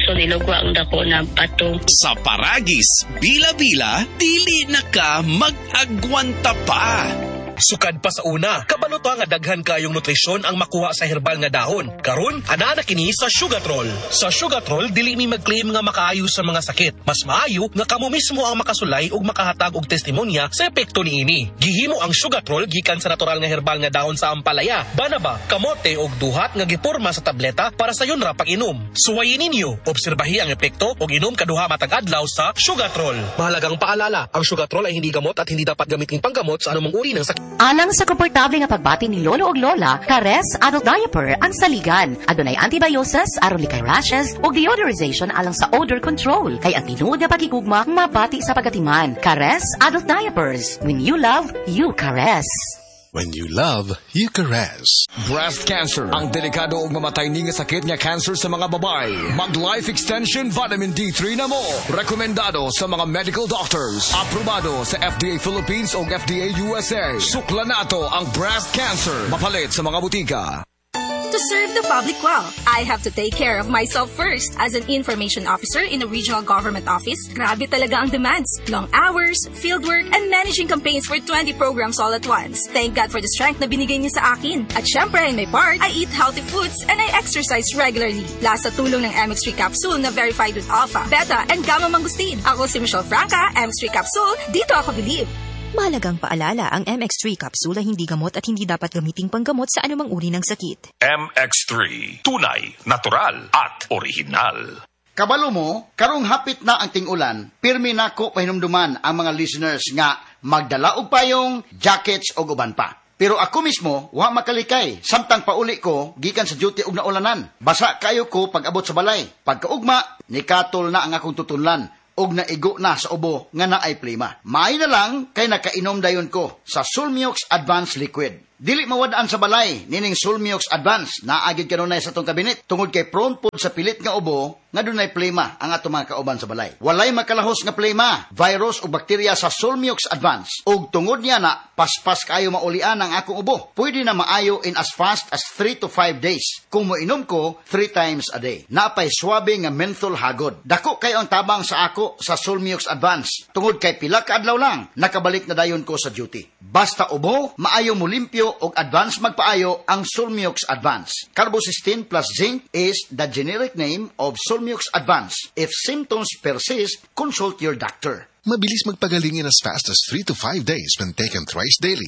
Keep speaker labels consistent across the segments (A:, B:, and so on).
A: Quezon, Ilogwa ang dako na bato.
B: Sa Paragis, bila-bila, dili na ka mag-agwanta pa.
C: Sukad pa sa una, kabalo to nga daghan kayong nutrisyon ang makuha sa herbal nga dahon. Karon, ana na kini sa Sugatrol. Sa Sugatrol, dili mi mag-claim nga makaayo sa mga sakit. Mas maayo nga kamo mismo ang makasulay ug makahatag og testimonya sa epekto niini. Gihimo ang Sugatrol gikan sa natural nga herbal nga dahon sa ampalaya, banaba, kamote ug duhat nga giporma sa tableta para sa yun ra pag-inom. Suwayin ninyo, obserbahi ang epekto ug inom kaduha matag adlaw sa Sugatrol. Mahalagang paalala, ang Sugatrol ay hindi gamot at hindi dapat gamitin panggamot sa anumang uri ng sakit.
D: Alang sa komportable nga pagbati ni lolo ug lola, Kares Adult Diaper ang saligan. Adunay antibiosis, aron likay rashes ug deodorization alang sa odor control. Kay ang tinuod nga pagigugma mabati sa pagatiman. Kares Adult Diapers. When you love, you caress.
E: When you love, you caress.
F: Breast cancer, ang delikado ug mamatay ni nga sakit nga cancer sa mga babae. Mag Life Extension Vitamin D3 na mo. Rekomendado sa mga medical doctors. Aprobado sa FDA Philippines ug FDA USA. Sukla nato ang breast cancer. Mapalit sa mga butika.
G: To serve the public well, I have to take care of myself first. As an information officer in a regional government office, grabe talaga ang demands. Long hours, fieldwork, and managing campaigns for 20 programs all at once. Thank God for the strength na binigay niya sa akin. At syempre, in my part, I eat healthy foods and I exercise regularly. Last sa tulong ng MX3 capsule na verified with alpha, beta, and gamma mangustin. Ako si Michelle Franca, MX3 capsule, dito ako believe.
H: Mahalagang paalala, ang MX3 capsule ay hindi gamot at hindi dapat gamiting panggamot sa anumang uri ng sakit.
I: MX3, tunay, natural, at original.
J: Kabalo mo, karong hapit na ang ting-ulan, pirmi nako pahinumduman ang mga listeners nga magdala og payong, jackets o uban pa. Pero ako mismo, wa makalikay. Samtang pauli ko, gikan sa duty og naulanan. Basa kayo ko pag abot sa balay. Pagkaugma, nikatol na ang akong tutunlan. Og naigo na sa ubo nga naay plima. Maay na lang kay nakainom dayon ko sa Sulmiox Advanced Liquid. Dili mawadaan sa balay, nining Sulmiox Advance, naagid kanunay sa tong kabinet, tungod kay prone pod sa pilit nga ubo, nga dunay plema ang ato mga kauban sa balay. Walay makalahos nga plema, virus o bakterya sa Sulmiox Advance. Og tungod niya na, paspas kayo maulian ang akong ubo. Pwede na maayo in as fast as 3 to 5 days. Kung moinom ko, 3 times a day. Napay swabe nga menthol hagod. Dako kayo ang tabang sa ako sa Sulmiox Advance. Tungod kay pila ka adlaw lang, nakabalik na dayon ko sa duty. Basta ubo, maayo mo limpyo og advance magpaayo ang Sulmiox Advance. Carbocysteine plus zinc is the generic name of Sulmiox Advance. If symptoms persist, consult your doctor.
E: Mabilis magpagaling in as fast as 3 to 5 days when taken thrice daily.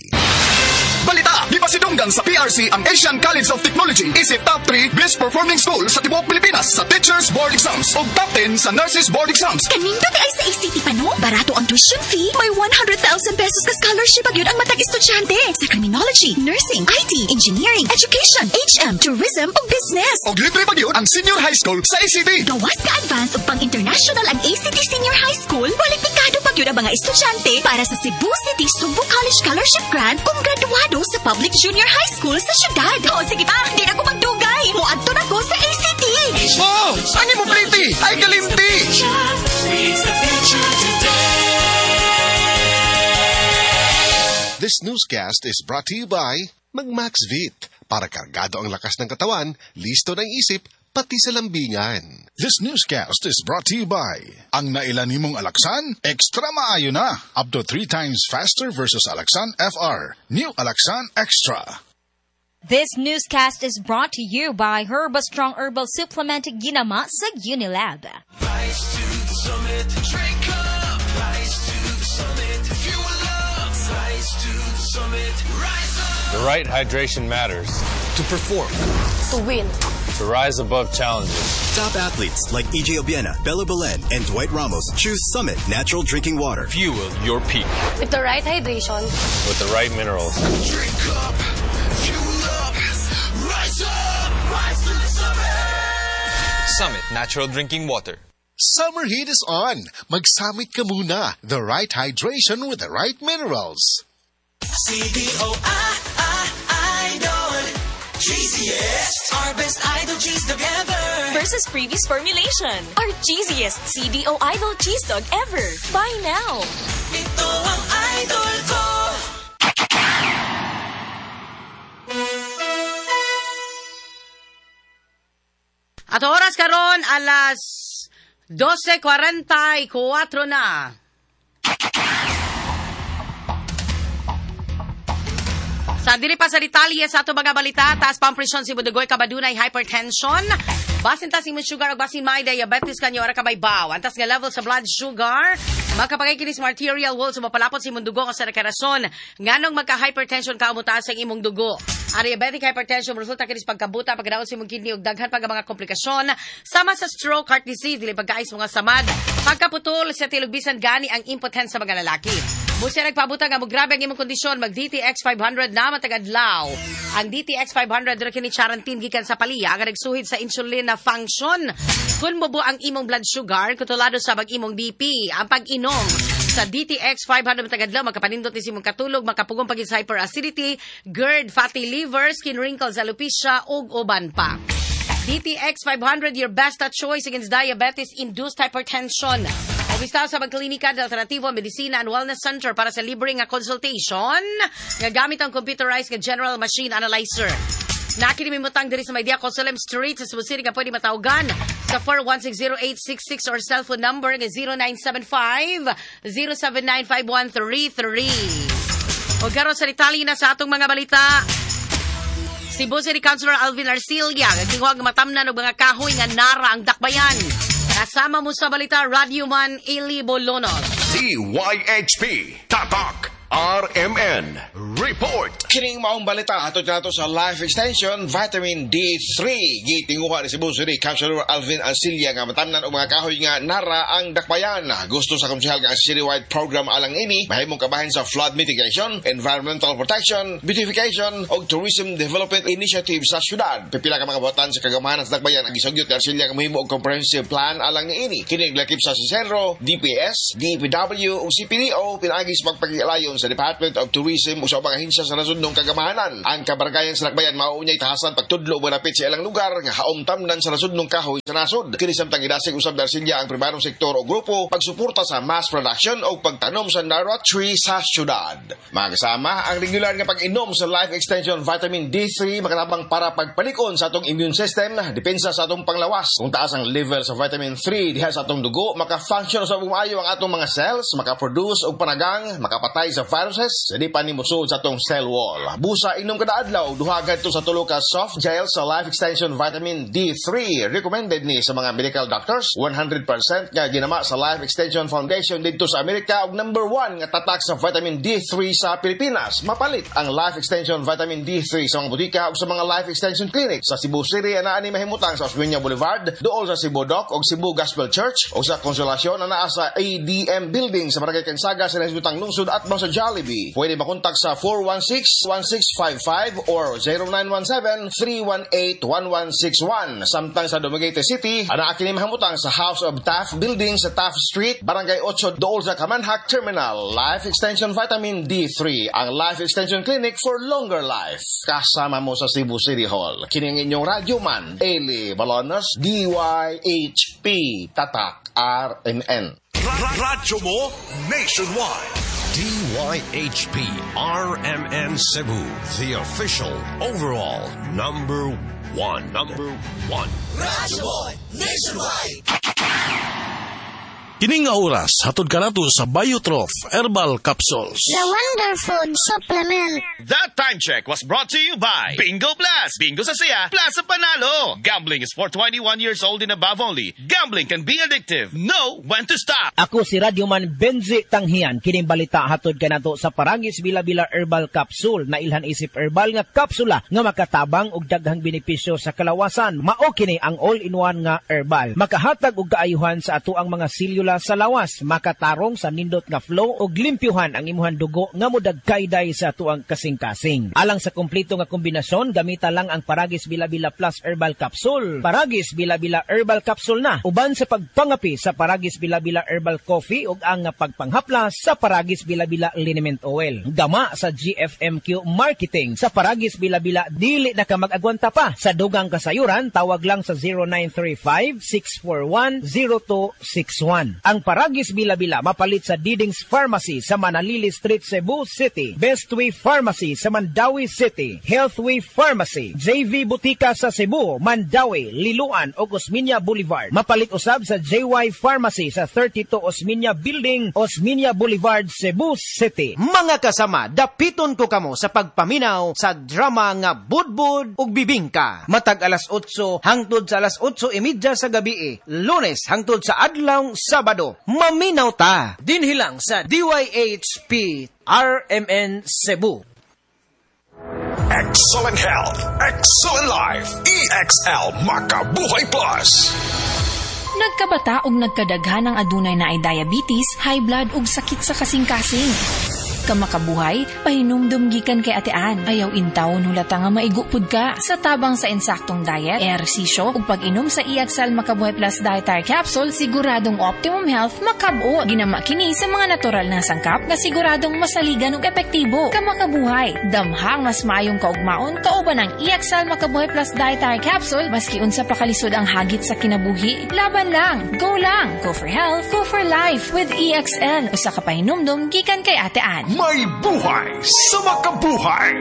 K: Balita! Di pa sidunggan sa PRC ang Asian College of Technology. Isip top 3 best performing school sa tibuok Pilipinas sa Teachers Board Exams o top 10 sa Nurses Board Exams.
L: Kanindot ay sa ACT pa no? Barato ang tuition fee. May 100,000 pesos ka scholarship pag yun ang matag estudyante. Sa criminology, nursing, IT, engineering, education, HM, tourism o business.
K: O libre pag yun ang senior high school sa ACT.
L: Gawas ka advance o pang-international ang ACT Senior High School. Kwalipikado pag yun ang mga estudyante para sa Cebu City Subo College Scholarship Grant kung graduado sa Public Junior High School sa syudad. O sige pa, hindi na ko magdugay. Muadto na ko sa ACT.
K: Oh, ani mo pretty? Ay kalimti.
E: This newscast is brought to you by Mag-Maxvit. Para kargado ang lakas ng katawan, listo ng isip, pati sa lambingan.
M: This newscast is brought to you by ang nailan nimong Alaxan, extra maayo na. Up to 3 times faster versus Alaxan FR. New Alaxan Extra.
N: This newscast is brought to you by Herbastrong Herbal Supplement Ginama sa Unilab.
O: Rise to the summit, drink up. Rise to the summit, fuel up. Rise to the summit, rise up.
P: The right hydration matters.
F: To perform.
Q: To win.
P: To rise above challenges.
R: Top athletes like E.J. Obiena, Bella Belen, and Dwight Ramos choose Summit Natural Drinking Water.
P: Fuel your peak.
Q: With the right hydration.
P: With the right minerals.
O: Drink up, fuel up, rise up, rise to the summit.
P: Summit Natural Drinking Water.
E: Summer heat is on. Mag-Summit ka muna. The right hydration with the right minerals.
O: CDO Idol. Cheesiest, our best idol cheese dog ever.
S: Versus previous formulation, our cheesiest CDO Idol cheese dog ever. Buy now.
O: Ito ang idol ko.
T: At oras karon alas 12:44 na. Sa dili pa sa detalye sa ato mga balita, taas pa ang presyon si Budugoy kabadunay hypertension. Basin taas imong sugar o basin may diabetes kanyo ora kabay baw. Antas nga level sa blood sugar, makapagay kini sa arterial wall sa mapalapot sa imong dugo kasi rakarason nganong magka-hypertension ka umutaas ang imong dugo. Ang diabetic hypertension resulta kini sa pagkabuta, pagdaot sa imong kidney ug daghan pa mga komplikasyon sama sa stroke, heart disease, dili pagkaais mga samad, pagkaputol sa tilugbisan gani ang impotence sa mga lalaki. Busa nagpabuta nga mo grabe ang imong kondisyon, mag DTX 500 na matagadlaw. Ang DTX 500 dira kini charantin gikan sa paliya nga nagsuhid sa insulin na function. Kun mobo ang imong blood sugar, kutulado sa imong BP, ang pag-inom sa DTX 500 matagadlaw makapanindot ni imong katulog, makapugong pagin sa hyperacidity, GERD, fatty liver, skin wrinkles, alopecia ug uban pa. DTX 500, your best choice against diabetes-induced hypertension. Obistaw sa Pagklinika de Alternativo Medicina and Wellness Center para sa libre nga consultation nga gamit ang computerized nga general machine analyzer. Nakinimimutang diri sa Maydia Cosalem Street sa Cebu City nga pwede matawgan sa 4160866 or cellphone number nga 0975-0795133. O garo sa detalye na sa atong mga balita. Cebu City Councilor Alvin Arcilla nagtingwag matamnan og mga kahoy nga nara ang dakbayan. Kasama mo sa balita, Radyoman Eli Bolonos.
U: DYHP Tatak RMN Report. Kining maong balita hatod nato sa Life Extension Vitamin D3 gitinguha ni Cebu City Councilor Alvin Arcilla nga matamnan og mga kahoy nga nara ang dakbayan. Gusto sa konsehal nga citywide program alang ini mahimong kabahin sa flood mitigation, environmental protection, beautification ug tourism development initiative sa syudad. Pipila ka mga buhatan sa kagamahanan sa dakbayan ang gisugyot ni Arcilla nga mahimo og comprehensive plan alang ini. Kini naglakip sa Sisero, DPS, DPW ug CPDO pinaagi sa pagpakilayon sa Department of Tourism o sa mga hinsya sa nasudnong kagamahanan. Ang kabaranggayan sa Lakbayan mauunyay tahasan pagtudlo o malapit sa ilang lugar nga haumtamnan sa nasudnong kahoy sa nasud. Kini samtang idasig usab ni Arcilla ang pribadong sektor o grupo pagsuporta sa mass production o pagtanom sa narrow tree sa syudad. Mga kasama, ang regular nga pag-inom sa Life Extension Vitamin D3 makatabang para pagpalikon sa atong immune system, depensa sa atong panglawas. Kung taas ang level sa vitamin 3 diha sa atong dugo, maka-function sa bumayo ang atong mga cells, maka-produce og panagang, makapatay sa viruses, di pa ni musud sa atong cell wall. Busa inom kada adlaw, duhagan to sa tulo ka soft gel sa Life Extension Vitamin D3. Recommended ni sa mga medical doctors. 100% nga ginama sa Life Extension Foundation dito sa Amerika ug number 1 nga tatak sa Vitamin D3 sa Pilipinas. Mapalit ang Life Extension Vitamin D3 sa mga butika ug sa mga Life Extension Clinic sa Cebu City ana ani mahimutang sa Osmeña Boulevard, duol sa Cebu Dock ug Cebu Gospel Church o sa Konsolasyon ana sa ADM Building sa Barangay Kansaga sa Nasbutang Lungsod at sa Jollibee. Pwede makontak sa 416-1655 or 0917-318-1161. Samtang sa Dumaguete City, ana kini mahimutang sa House of Taft Building sa Taft Street, Barangay 8, dool sa Kamanhak Terminal. Life Extension Vitamin D3, ang Life Extension Clinic for longer life. Kasama mo sa Cebu City Hall. Kini ang inyong radyoman, Eli Balonos, DYHP Tatak RMN. Radyo mo nationwide.
V: DYHP RMN Cebu, the official overall number one.
U: Radyo mo nationwide.
W: Kining nga oras, hatod ka nato sa Biotrof Herbal Capsules.
X: The Wonderfood Supplement.
B: That time check was brought to you by Bingo Plus. Bingo sa saya, plus sa panalo. Gambling is for 21 years old and above only. Gambling can be addictive. Know when to stop.
Y: Ako si Radyoman Benzi Tanghian. Kining balita hatod ka nato sa Paragis Bila-Bila Herbal Capsule na ilhan isip herbal nga kapsula nga makatabang og daghang benepisyo sa kalawasan. Mao kini ang all-in-one nga herbal. Makahatag og kaayuhan sa ato ang mga selula sa lawas, makatarong sa nindot nga flow o limpyuhan ang imuhan dugo nga mudagkayday sa tuang kasing-kasing. Alang sa kumpleto nga kombinasyon, gamita lang ang Paragis Bila-Bila Plus Herbal Capsule. Paragis Bila-Bila Herbal Capsule na, uban sa pagpangapi sa Paragis Bila-Bila Herbal Coffee ug ang pagpanghaplas sa Paragis Bila-Bila Liniment Oil. Gama sa GFMQ Marketing sa Paragis Bila-Bila, dili na ka mag-agwanta pa. Sa dugang kasayuran, tawag lang sa 0935-641-0261. Ang Paragis Bila-Bila mapalit sa Diding's Pharmacy sa Manalili Street, Cebu City. Bestway Pharmacy sa Mandawi City. Healthway Pharmacy. JV Butika sa Cebu, Mandawi, Liloan o Osmeña Boulevard. Mapalit usab sa JY Pharmacy sa 32 Osmeña Building, Osmeña Boulevard, Cebu City. Mga kasama, dapiton ko kamo sa pagpaminaw sa drama nga Budbud ug Bibingka. Matag alas 8 hangtod sa alas 8:30 sa gabi. Lunes hangtod sa adlaw Sabado. Maminaw ta. Dinhilang sa DYHP RMN Cebu.
I: Excellent health, excellent life. EXL Makabuhay Plus.
A: Nagkabata ug nagkadaghan ang adunay na ay diabetes, high blood ug sakit sa kasing-kasing. Kamakabuhay, pahinumdum gikan kay atean. Ayaw intawon hulata nga maigupod ka. Sa tabang sa insaktong diet, ehersisyo ug pag-inom sa EXL Makabuhay Plus Dietary Capsule, siguradong optimum health makab-o. Ginama kini sa mga natural na sangkap nga siguradong masaligan ug epektibo. Kamakabuhay, damhang mas maayong kaugmaon kauban ang EXL Makabuhay Plus Dietary Capsule maski unsa pa kalisod ang hagit sa kinabuhi. Laban lang, go lang. Go for health, go for life with EXL. Usa ka pahinumdum gikan kay atean.
I: May buhay sa makabuhay!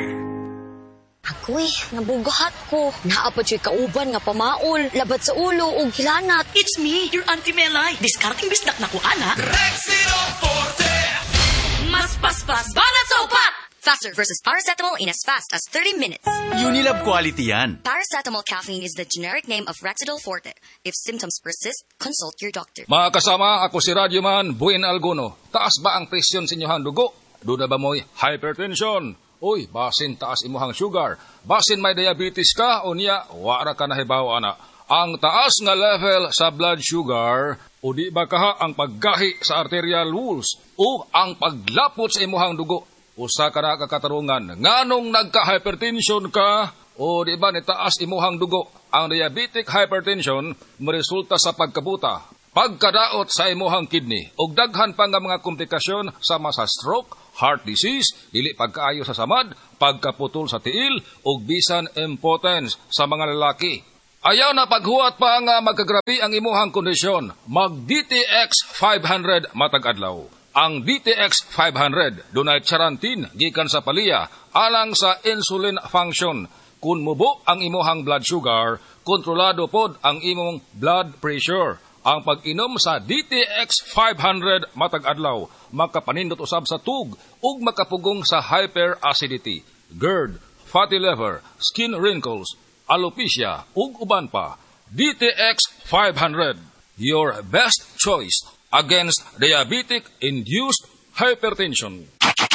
C: Ako'y, nabugahat ko. Naapad siya'y kauban nga pamaol, labat sa ulo o hilanat.
S: It's me, your Auntie Melay. Discarding bisdak na ko, ana.
O: Rexino Forte!
S: Mas paspas, banat sa upat!
C: Faster versus paracetamol in as fast as 30 minutes.
R: Unilab quality yan.
C: Paracetamol caffeine is the generic name of Rexidol Forte. If symptoms persist, consult your doctor.
D: Mga kasama, ako si Radyoman Buin Alguno. Taas ba ang presyon sa inyong dugo? Doon na ba mo'y hypertension? Uy, basin taas imuhang sugar. Basin may diabetes ka, o niya, wara ka nahibaw, ana. Ang taas nga level sa blood sugar, o di ba kaha ang paggahi sa arterial walls, o ang paglapot sa imuhang dugo. Usa ka na kakatarungan, nganong nagka-hypertension ka, o di ba nitaas imuhang dugo. Ang diabetic hypertension, maresulta sa pagkabuta, pagkadaot sa imuhang kidney, ug daghan pa nga mga komplikasyon sama sa stroke, heart disease, dili pagkaayo sa samad, pagkaputol sa tiil, ug bisan impotence sa mga lalaki. Ayaw na paghuwat pa nga magkagrabe ang imuhang kondisyon. Mag-DTX 500 matag adlaw. Ang DTX 500 dunay charantin gikan sa palya alang sa insulin function. Kun mubo ang imuhang blood sugar, kontrolado pod ang imong blood pressure. Ang pag-inom sa DTX 500 matag adlaw, makapanindot usab sa tug ug makapugong sa hyperacidity, GERD, fatty liver, skin wrinkles, alopecia ug uban pa. DTX 500, your best choice against diabetic-induced hypertension.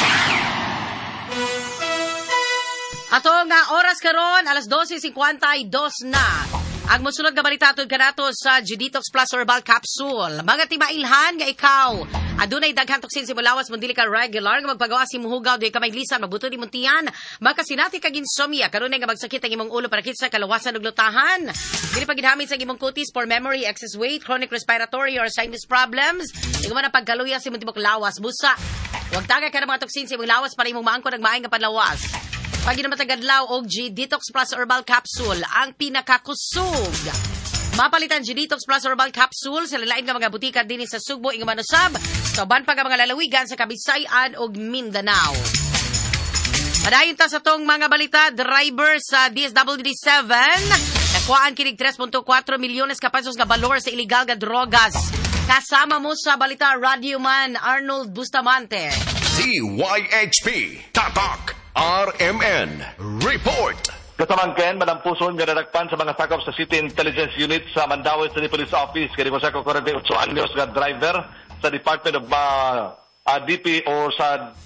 T: Ato nga oras karon alas 12:52 na. Ang musunod nga balita atod kanato sa G-Detox Plus Herbal Capsule. Mga timailhan nga ikaw, adunay daghang toksin si mulawas mong dili ka regular nga magpagawa si muhugaw doy ka may lisan mabuto ni muntian. Makasinati kag insomnia kanunay nga magsakit ang imong ulo para kitsa kalawasan ug lutahan. Dili pa ginhamit sa imong kutis for memory, excess weight, chronic respiratory or sinus problems. Ingon na pagkaluya si imong tibok lawas busa. Huwag tagay ka ng mga toksin sa imong lawas para imong maangkon ang maayong nga panlawas. Pag matagdlaw og G-Detox Plus Herbal Capsule, ang pinakakusog. Mapalitan G-Detox Plus Herbal Capsule sa lalain nga mga butika din sa Sugbo, ing manusab, sa uban pa nga mga lalawigan sa Kabisayan ug Mindanao. Padayon ta sa tong mga balita, driver sa DSWD7, nakuhaan kinig 3.4 milyones ka pesos nga balor sa illegal nga drogas. Kasama mo sa balita, Radyoman Arnold Bustamante.
I: DYHP, Tatak, RMN, Report.
G: Kasamang Ken, madampuson nga nadagpan sa mga sakop sa City Intelligence Unit sa Mandawi City Police Office. Kaya mo sa 48 anyos nga driver sa Department of DP o sa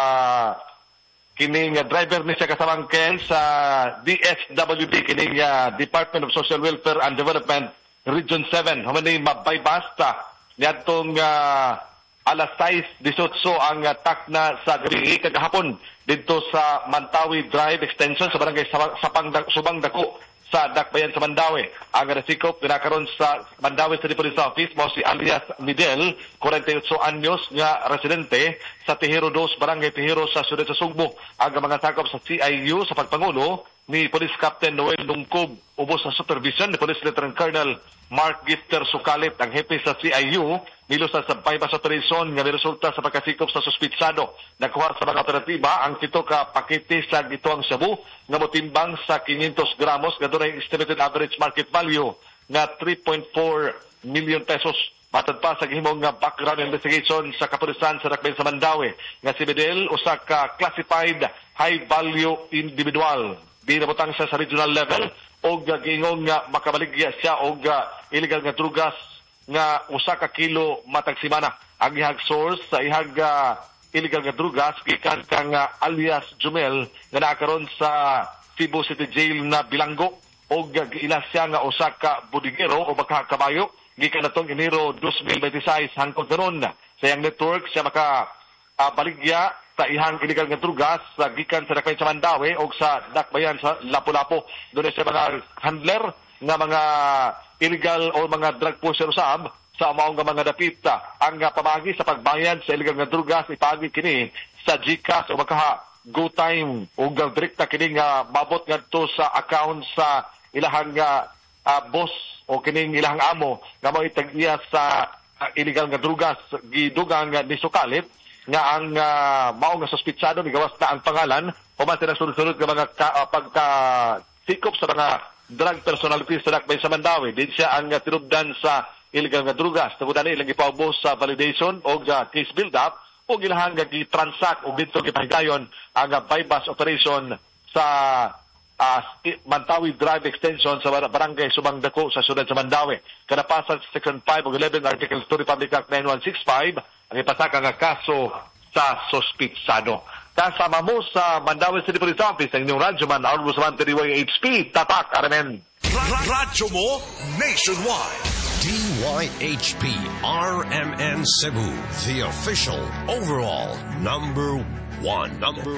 G: kining driver ni siya kasamang Ken sa DSWD, kining Department of Social Welfare and Development Region 7. Humani mabaybasta niyatong alas 6:18 ang takna sa gabi kagahapon dito sa Mantawi Drive Extension sa barangay Subang Dako sa Dakbayan sa Mandawi. Ang nasikop pinakaroon sa Mandawi City Police Office mo si alias Midel, 48 anyos nga residente sa Tihiro 2, barangay Tihiro sa Sudad sa Sugbo. Ang mga sakop sa CIU sa pagpangulo ni Police Captain Noel Lungkob ubos sa supervision ni Police Lieutenant Colonel Mark Gifter Sukalit, ang hepe sa CIU, nilusa sa bypass operation nga resulta sa pagkasikop sa suspitsado. Nakuha sa mga operatiba ang 7 ka pakete sa gituang shabu nga motimbang sa 500 gramos nga dunay estimated average market value nga 3.4 million pesos. Matad pa sa gihimong nga background investigation sa kapulisan sa Dakbayan sa Mandawi nga si Bedel usa ka classified high value individual. Di nabutang siya sa regional level o giingong nga makabaligya siya og illegal nga drugas nga usa ka kilo matag semana. Ang ihag source sa ihag illegal nga drugas gikan kang alias Jumel nga naakaron sa Cebu City Jail na Bilanggo og giila siya nga usa ka budigero o makakabayo gikan natong Enero 2026 hangtod karon sa iyang network siya baligya sa ihang illegal nga drugas sa gikan sa Dakbayan sa Mandawi o sa Dakbayan sa Lapu-Lapu. Doon sa mga handler nga mga illegal o mga drug pusher usab sa maong nga mga dapita ang pamagi sa pagbayad sa illegal nga drugas ipagi kini sa GCash o makaha go time o direkta kini nga mabot ngadto sa account sa ilahang boss o kining ilahang amo nga mao itag-iya sa illegal nga drugas gidugang ni Sukalit nga ang mao nga suspitsado ni gawas na ang pangalan o man sa sunod-sunod nga mga pagka-sikop sa mga drug personalities sa Dakbayan sa Mandawi. Din siya ang tinubdan sa illegal nga drugas. Tungod na ilang ipaubos sa validation o case build-up o ilahang gi-transact o dito gipahigayon ang bypass operation sa Mantawi Drive Extension sa Barangay Subang Dako sa siyudad sa Mandawi. Kanapasan sa Section 5 o 11 Article 2 Republic Act 9165 ang ipasaka nga kaso sa sospitsado. Kasama mo sa Mandawi City Police Office ang inyong radyoman na Almost 131 HP Tatak RMN.
V: Radyo mo nationwide. DYHP RMN Cebu, the official overall number one.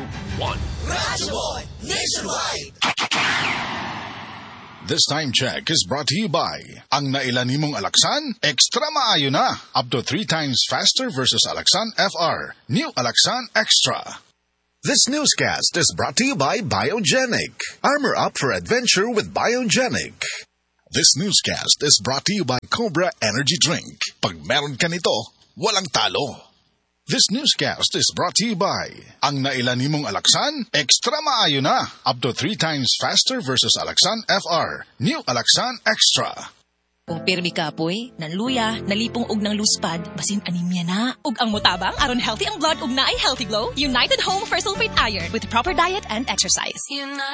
V: Radyo mo nationwide.
W: This time check is brought to you by ang nailan nimong Alaksan, extra maayo na. Up to 3 times faster versus Alaksan FR. New Alaksan Extra.
H: This newscast is brought to you by Biogenic. Armor up for adventure with Biogenic.
W: This newscast is brought to you by Cobra Energy Drink. Pag meron ka nito, walang talo. This newscast is brought to you by ang nailan nimong Alaksan, extra maayo na. Up to 3 times faster versus Alaksan FR. New Alaksan Extra.
S: Kung pirmi ka apoy, nanluya, nalipong og ng luspad, basin anemia na. Ug ang mutabang, aron healthy ang blood ug naay healthy glow, United Home for Sulfate Iron with proper diet and exercise.